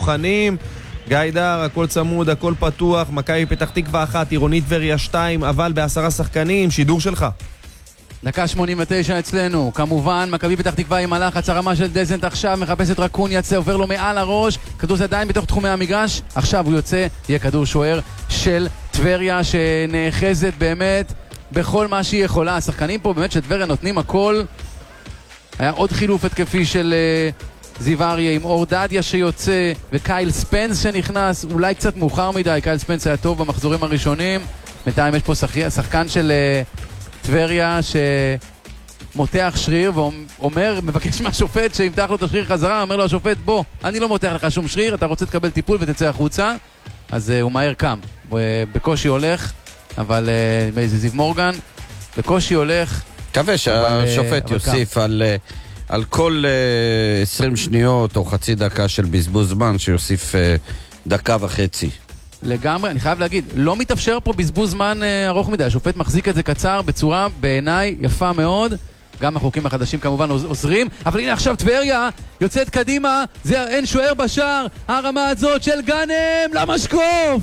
מוכנים. גיידר, הכל צמוד, הכל פתוח, מכבי פתח תקווה 1, עירונית טבריה 2, אבל ב10 שחקנים, שידור שלך. דקה 89 אצלנו, כמובן, מכבי פתח תקווה עם הלחץ, הרמה של דזנט עכשיו, מחפש את רקון, יצא, עובר לו מעל הראש, כדור זה עדיין בתוך תחומי המגרש, עכשיו הוא יוצא, יהיה כדור שוער של טבריה שנאחזת באמת בכל מה שהיא יכולה. השחקנים פה באמת שטבריה נותנים הכל. היה עוד חילוף התקפי של זיו אריה עם אור דדיה שיוצא וקייל ספנס שנכנס, אולי קצת מאוחר מדי, קייל ספנס היה טוב במחזורים הראשונים. בינתיים יש פה שחקן של טבריה שמותח שריר ואומר, מבקש מהשופט שימתח לו את השריר חזרה, אומר לו השופט, בוא, אני לא מותח לך שום שריר, אתה רוצה לקבל טיפול ותצא החוצה. אז הוא מהר קם, בקושי הולך, אבל זה זיו מורגן, בקושי הולך. מקווה שהשופט יוסיף על כל 20 שניות או חצי דקה של בזבוז זמן, שיוסיף דקה וחצי. לגמרי, אני חייב להגיד, לא מתאפשר פה בזבוז זמן ארוך מדי, השופט מחזיק את זה קצר בצורה בעיניי יפה מאוד, גם החוקים החדשים כמובן עוזרים, אבל הנה עכשיו טבריה יוצאת קדימה, זה אין שוער בשער, הרמה הזאת של גאנם למשקוף!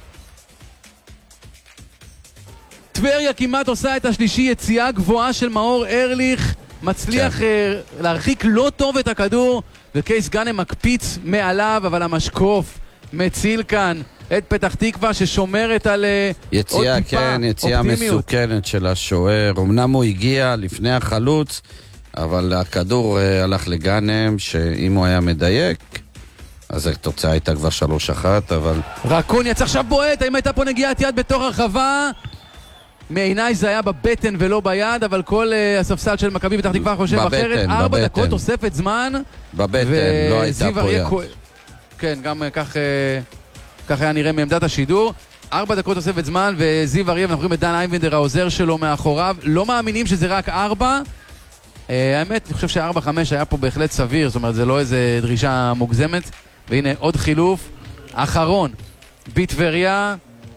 טבריה כמעט עושה את השלישי, יציאה גבוהה של מאור ארליך, מצליח להרחיק לא טוב את הכדור, וקייס גאנם מקפיץ מעליו, אבל המשקוף מציל כאן את פתח תקווה ששומרת על עוד טיפה יציאה מסוכנת של השוער. אמנם הוא הגיע לפני החלוץ, אבל הכדור הלך לגאנם, שאם הוא היה מדייק אז התוצאה הייתה כבר 3-1, אבל רקון יצא עכשיו בועט, האם הייתה פה נגיעת יד בתוך הרחבה? מעיניי זה היה בבטן ולא ביד, אבל כל הספסל של מכבי פתח תקווה חושב אחרת. 4 דקות תוספת זמן בבטן, לא הייתה פה יד. כן, גם כך היה נראה מעמדת השידור. 4 דקות תוספת זמן, וזיו אריה, אנחנו רואים את דן אייבנדר, העוזר שלו מאחוריו. לא מאמינים שזה רק 4. האמת, אני חושב ש4-5 היה פה בהחלט סביר, זאת אומרת, זה לא איזה דרישה מוגזמת. והנה עוד חילוף, אחרון, בטבריה,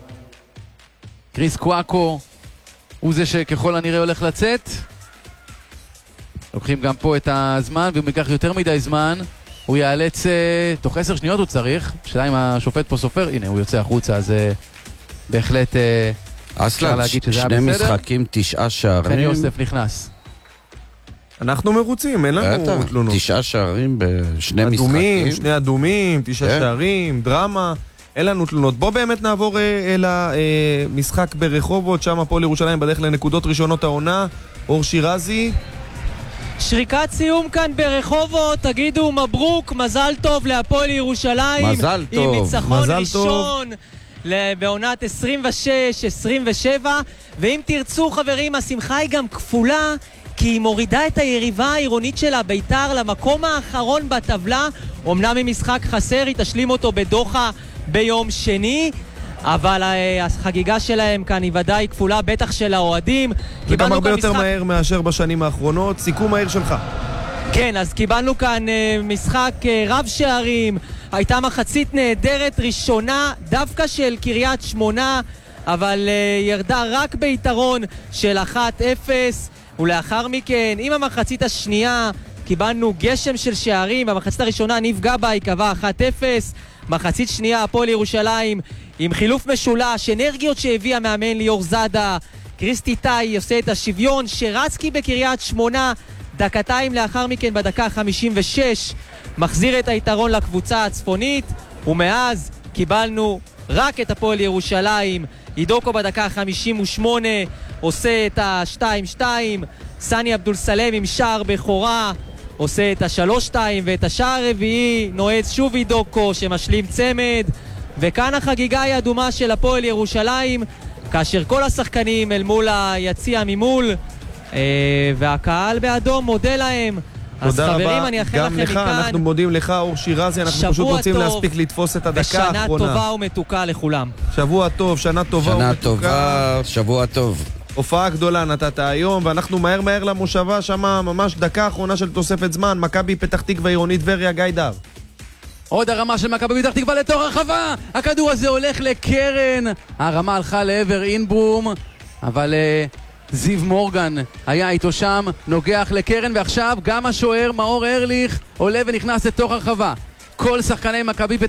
קריס קואקו, הוא זה שככל הנראה הולך לצאת. לוקחים גם פה את הזמן, ואם ייקח יותר מדי זמן, הוא יאלץ, תוך 10 שניות הוא צריך, שאלה אם השופט פה סופר, הנה הוא יוצא החוצה, אז בהחלט אפשר להגיד שזה היה בסדר. 2 משחקים, 9 שערים. חן יוסף נכנס. אנחנו מרוצים, אין לנו תלונות. 9 שערים בשני משחקים. 2 אדומים, 9 שערים, דרמה. אין לנו תלונות. בוא באמת נעבור אל המשחק ברחובות, שם הפועל ירושלים בדרך לנקודות ראשונות העונה. אור שירזי. שריקת סיום כאן ברחובות, תגידו מברוק, מזל טוב להפועל ירושלים. מזל טוב. עם ניצחון ראשון בעונת 26-27, ואם תרצו חברים, השמחה היא גם כפולה, כי היא מורידה את היריבה העירונית שלה ביתר למקום האחרון בטבלה. אמנם ממשחק חסר, היא תשלים אותו בדוחה ביום שני, אבל החגיגה שלהם כאן היא ודאי כפולה, בטח של האוהדים. זה גם הרבה יותר מהר מאשר בשנים האחרונות. סיכום מהר שלך. כן, אז קיבלנו כאן משחק רב שערים, הייתה מחצית נהדרת ראשונה דווקא של קריית שמונה, אבל ירדה רק ביתרון של 1-0, ולאחר מכן עם המחצית השנייה קיבלנו גשם של שערים. במחצית הראשונה ניב גבאי קבע 1-0, מחצית שנייה הפועל ירושלים עם חילוף משולש, אנרגיות שהביאה מאמן ליאור זאדה, קריסטי טאי עושה את השוויון, שרצקי בקריית שמונה דקתיים לאחר מכן בדקה 56 מחזיר את היתרון לקבוצה הצפונית, ומאז קיבלנו רק את הפועל ירושלים. אידוקו בדקה 58 עושה את ה-2-2, סני אבדול סלם עם שער בכורה עושה את ה-3-2, ואת השער הרביעי נועץ שוב אידוקו שמשלים צמד. וכאן החגיגה היא אדומה של הפועל ירושלים, כאשר כל השחקנים אל מול היציע ממול, והקהל באדום מודה להם. אז חברים, אני אאחל לכם מכאן, אנחנו מודים לך אור שירזי, אנחנו פשוט רוצים להספיק לתפוס את הדקה האחרונה. ושנה טובה ומתוקה לכולם. שבוע טוב, שנה טובה ומתוקה. שנה טובה, שבוע טוב. הופעה גדולה נתת היום, ואנחנו מהר למושבה, שמה ממש דקה האחרונה של תוספת זמן, מכבי פתח תקווה עירונית טבריה. גיידר. עוד הרמה של מכבי פתח תקווה לתוך הרחבה, הכדור הזה הולך לקרן, הרמה הלכה לעבר אינברום, אבל זיו מורגן היה איתו שם, נוגח לקרן, ועכשיו גם השוער מאור ארליך עולה ונכנס לתוך הרחבה. כל שחקני מכבי פתח